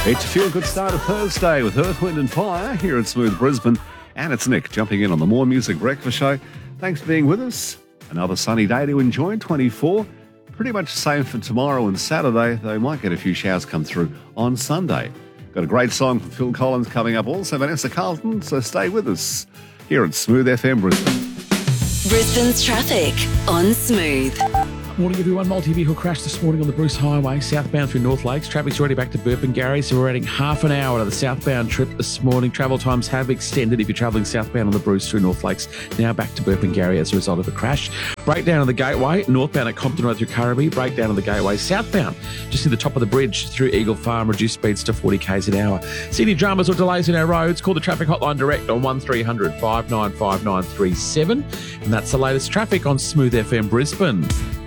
It's a feel-good start of Thursday with Earth, Wind and Fire here at Smooth Brisbane. And it's Nick jumping in on the More Music Breakfast Show. Thanks for being with us. Another sunny day to enjoy, 24. Pretty much the same for tomorrow and Saturday. They might get a few showers come through on Sunday. Got a great song from Phil Collins coming up. Also Vanessa Carlton, so stay with us here at Smooth FM Brisbane. Brisbane's traffic on Smooth. Morning, everyone. Multi-vehicle crash this morning on the Bruce Highway, southbound through North Lakes. Traffic's already back to Burpengary, so we're adding half an hour to the southbound trip this morning. Travel times have extended if you're travelling southbound on the Bruce through North Lakes. Now back to Burpengary as a result of the crash. Breakdown on the Gateway, northbound at Compton Road through Currabee. Breakdown on the Gateway, southbound, just to the top of the bridge through Eagle Farm. Reduced speeds to 40 k's an hour. See any dramas or delays in our roads? Call the traffic hotline direct on 1300 595 937. And that's the latest traffic on Smooth FM Brisbane.